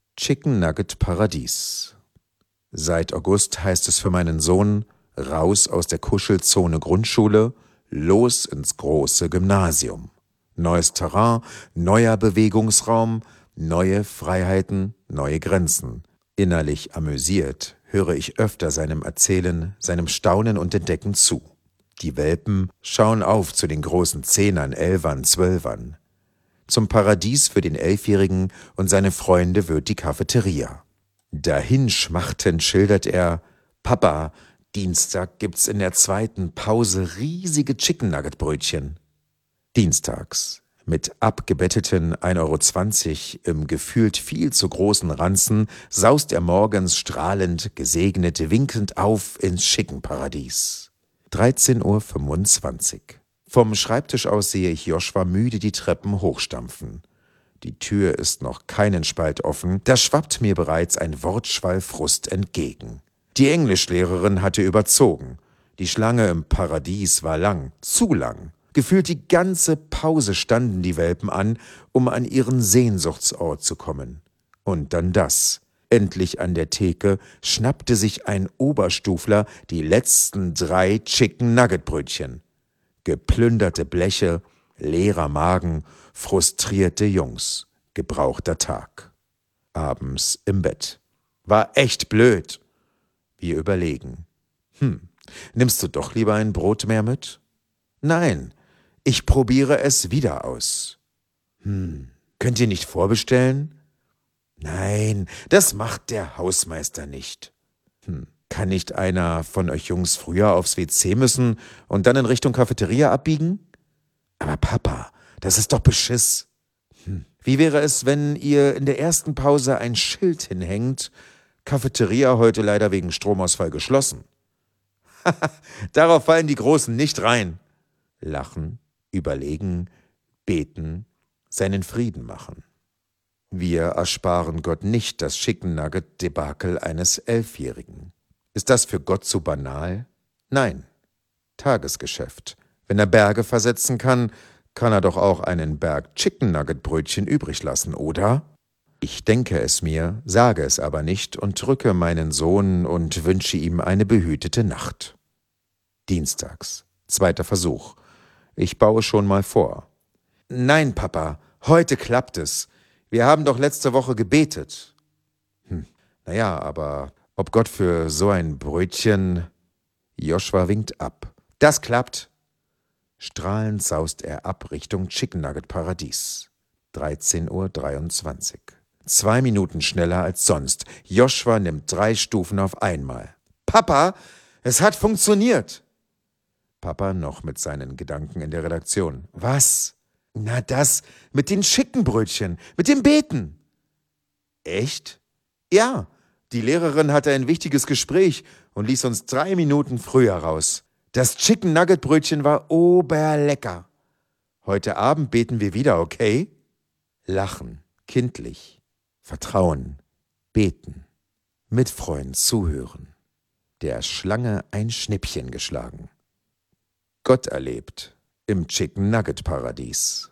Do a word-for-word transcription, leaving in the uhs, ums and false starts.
Chicken Nugget Paradies. Seit August heißt es für meinen Sohn: raus aus der Kuschelzone Grundschule, los ins große Gymnasium. Neues Terrain, neuer Bewegungsraum, neue Freiheiten, neue Grenzen. Innerlich amüsiert höre ich öfter seinem Erzählen, seinem Staunen und Entdecken zu. Die Welpen schauen auf zu den großen Zehnern, Elfern, Zwölfern. Zum Paradies für den Elfjährigen und seine Freunde wird die Cafeteria. Dahin schmachtend schildert er: Papa, Dienstag gibt's in der zweiten Pause riesige Chicken Nugget Brötchen. Dienstags. Mit abgebetteten ein Euro zwanzig im gefühlt viel zu großen Ranzen saust er morgens strahlend, gesegnet, winkend auf ins Schickenparadies. dreizehn Uhr fünfundzwanzig. Vom Schreibtisch aus sehe ich Joshua müde die Treppen hochstampfen. Die Tür ist noch keinen Spalt offen, da schwappt mir bereits ein Wortschwall Frust entgegen. Die Englischlehrerin hatte überzogen. Die Schlange im Paradies war lang, zu lang. Gefühlt die ganze Pause standen die Welpen an, um an ihren Sehnsuchtsort zu kommen. Und dann das. Endlich an der Theke schnappte sich ein Oberstufler die letzten drei Chicken Nugget Brötchen. Geplünderte Bleche, leerer Magen, frustrierte Jungs, gebrauchter Tag. Abends im Bett. War echt blöd. Wir überlegen. Hm, nimmst du doch lieber ein Brot mehr mit? Nein, ich probiere es wieder aus. Hm, könnt ihr nicht vorbestellen? Nein, das macht der Hausmeister nicht. Hm. Kann nicht einer von euch Jungs früher aufs W C müssen und dann in Richtung Cafeteria abbiegen? Aber Papa, das ist doch Beschiss. Hm. Wie wäre es, wenn ihr in der ersten Pause ein Schild hinhängt: Cafeteria heute leider wegen Stromausfall geschlossen? Darauf fallen die Großen nicht rein. Lachen, überlegen, beten, seinen Frieden machen. Wir ersparen Gott nicht das Chicken Nugget Debakel eines Elfjährigen. Ist das für Gott zu banal? Nein. Tagesgeschäft. Wenn er Berge versetzen kann, kann er doch auch einen Berg Chicken Nugget Brötchen übrig lassen, oder? Ich denke es mir, sage es aber nicht und drücke meinen Sohn und wünsche ihm eine behütete Nacht. Dienstags. Zweiter Versuch. Ich baue schon mal vor. Nein, Papa, heute klappt es. Wir haben doch letzte Woche gebetet. Hm, naja, aber ob Gott für so ein Brötchen... Joshua winkt ab. Das klappt. Strahlend saust er ab Richtung Chicken Nugget Paradies. dreizehn Uhr dreiundzwanzig. Zwei Minuten schneller als sonst. Joshua nimmt drei Stufen auf einmal. Papa, es hat funktioniert. Papa noch mit seinen Gedanken in der Redaktion. Was? Na das, mit den Chickenbrötchen, mit dem Beten. Echt? Ja, die Lehrerin hatte ein wichtiges Gespräch und ließ uns drei Minuten früher raus. Das Chicken Nugget Brötchen war oberlecker. Heute Abend beten wir wieder, okay? Lachen, kindlich, Vertrauen, beten, mitfreuen, zuhören. Der Schlange ein Schnippchen geschlagen. Gott erlebt im Chicken Nugget Paradies.